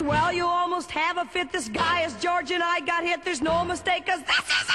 Well, you almost have a fit. This guy is George and I got hit. There's no mistake, 'cause this is